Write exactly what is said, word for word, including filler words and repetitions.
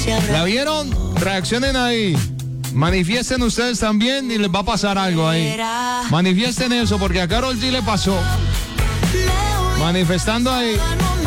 ¿La vieron? Reaccionen ahí. Manifiesten ustedes también y les va a pasar algo ahí. Manifiesten eso porque a Karol G le pasó. Manifestando ahí.